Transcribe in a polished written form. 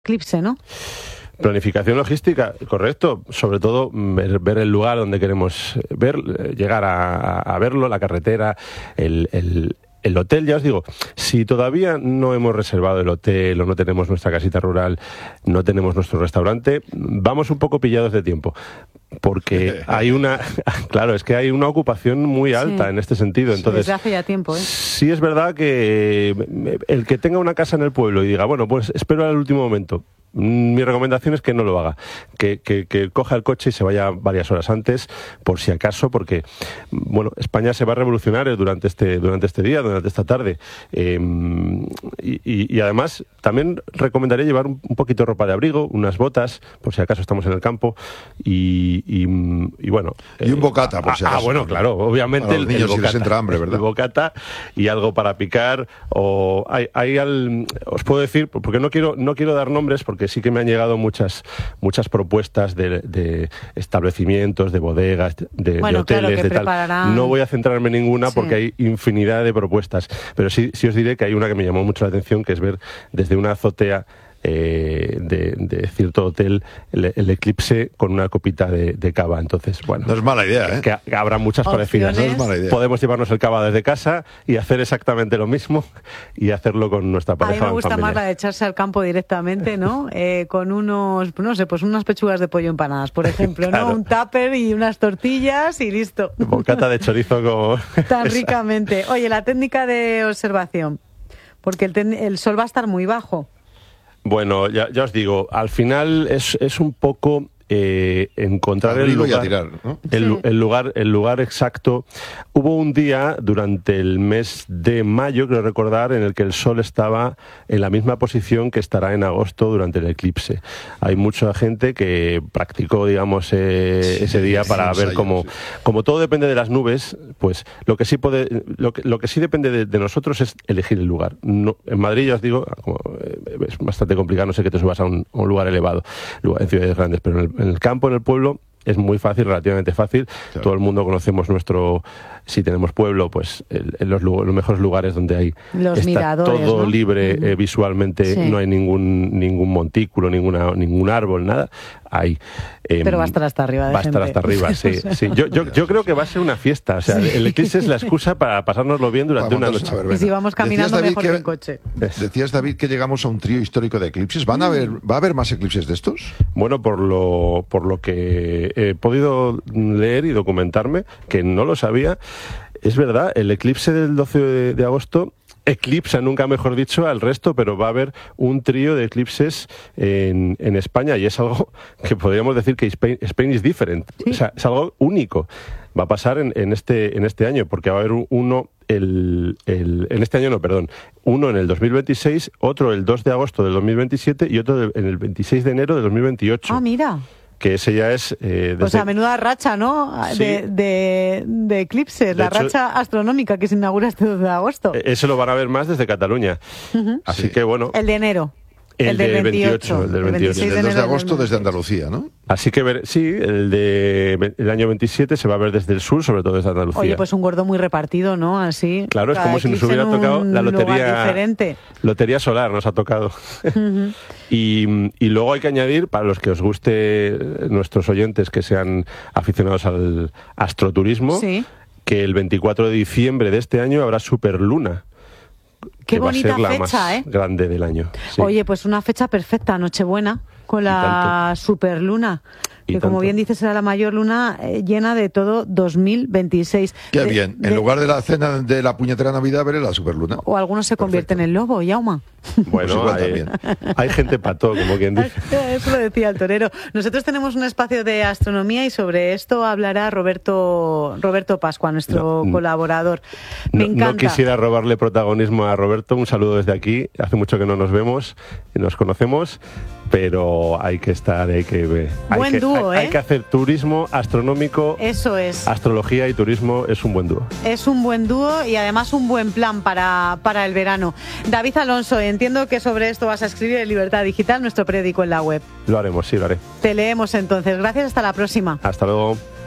eclipse, ¿no? Planificación logística, correcto. Sobre todo ver el lugar donde queremos llegar a verlo, la carretera, el hotel. Ya os digo, si todavía no hemos reservado el hotel o no tenemos nuestra casita rural, no tenemos nuestro restaurante, vamos un poco pillados de tiempo. Porque hay claro, es que hay una ocupación muy alta en este sentido. Entonces, desde hace ya tiempo, sí es verdad que el que tenga una casa en el pueblo y diga, bueno, pues espero al último momento, mi recomendación es que no lo haga, que coja el coche y se vaya varias horas antes, por si acaso, porque bueno, España se va a revolucionar durante este día, durante esta tarde, y además también recomendaría llevar un poquito de ropa de abrigo, unas botas, por si acaso estamos en el campo, y bueno, y un bocata, por si acaso. Bueno, claro, obviamente los niños, el bocata, si les entra hambre, ¿verdad? El bocata y algo para picar, o os puedo decir, porque no quiero dar nombres, porque sí que me han llegado muchas propuestas de establecimientos, de bodegas, de hoteles, claro, de tal. No voy a centrarme en ninguna porque hay infinidad de propuestas, pero sí os diré que hay una que me llamó mucho la atención, que es ver desde una azotea de cierto hotel el eclipse con una copita de cava. Entonces, bueno, no es mala idea, que habrá muchas parecidas. No es mala idea. Podemos llevarnos el cava desde casa y hacer exactamente lo mismo y hacerlo con nuestra pareja. A mí me gusta más la de echarse al campo directamente, ¿no? Con unos, no sé, pues unas pechugas de pollo empanadas, por ejemplo, claro, ¿no? Un tupper y unas tortillas y listo. Bocata de chorizo como tan ricamente. Oye, la técnica de observación, porque el sol va a estar muy bajo. Bueno, ya os digo, al final es un poco encontrar el lugar, tirar, ¿no? el lugar exacto. Hubo un día durante el mes de mayo, creo recordar, en el que el sol estaba en la misma posición que estará en agosto durante el eclipse. Hay mucha gente que practicó, digamos, ese día para ver cómo todo depende de las nubes, pues lo que sí depende de nosotros es elegir el lugar. No, en Madrid, ya os digo, es bastante complicado, no sé que te subas a un lugar elevado, en ciudades grandes, pero en el campo, en el pueblo, es muy fácil, relativamente fácil. Claro. Todo el mundo conocemos si tenemos pueblo, pues los mejores lugares donde hay los miradores, todo, ¿no? Libre, uh-huh. Visualmente, sí. No hay ningún montículo, ningún árbol, nada. Hay, pero va a estar hasta arriba de va a estar hasta arriba, sí. Yo creo que va a ser una fiesta. O sea, el eclipse es la excusa para pasárnoslo bien durante una noche. Y si vamos caminando mejor que en coche. Decías, David, que llegamos a un trío histórico de eclipses. ¿Va a haber más eclipses de estos? Bueno, por lo que he podido leer y documentarme, que no lo sabía, es verdad, el eclipse del 12 de agosto eclipsa, nunca mejor dicho, al resto, pero va a haber un trío de eclipses en España, y es algo que podríamos decir que Spain is different. ¿Sí? O sea, es algo único. Va a pasar en este año, porque va a haber uno en este año, uno en el 2026, otro el 2 de agosto del 2027 y otro en el 26 de enero del 2028. Ah, mira. Que ese ya es... O sea, menuda racha, ¿no? Sí. De eclipses, la racha astronómica que se inaugura este 2 de agosto. Ese lo van a ver más desde Cataluña. Uh-huh. Así que bueno... El de enero. El del 28. El del 28. El del 2 de agosto desde Andalucía, ¿no? Así que el año 27 se va a ver desde el sur, sobre todo desde Andalucía. Oye, pues un gordo muy repartido, ¿no? Así. Claro, es como si nos hubiera tocado la lotería solar, nos ha tocado. Uh-huh. Y luego hay que añadir, para los que os guste, nuestros oyentes que sean aficionados al astroturismo, ¿sí? Que el 24 de diciembre de este año habrá superluna. Qué bonita va a ser la fecha, más grande del año. Sí. Oye, pues una fecha perfecta, Nochebuena, con la superluna. Que como bien dices, será la mayor luna llena de todo 2026. Qué bien. En lugar de la cena de la puñetera Navidad, veré la superluna. O algunos se convierten en lobo, Yauma. Bueno, hay gente pato, como quien dice. Eso lo decía el torero. Nosotros tenemos un espacio de astronomía y sobre esto hablará Roberto Pascua, nuestro colaborador. Me encanta. No quisiera robarle protagonismo a Roberto. Un saludo desde aquí. Hace mucho que no nos vemos y nos conocemos. Pero hay que estar, hay que hacer turismo astronómico. Eso es. Astrología y turismo es un buen dúo. Es un buen dúo y además un buen plan para el verano. David Alonso, entiendo que sobre esto vas a escribir en Libertad Digital, nuestro periódico en la web. Lo haremos, sí, lo haré. Te leemos entonces. Gracias, hasta la próxima. Hasta luego.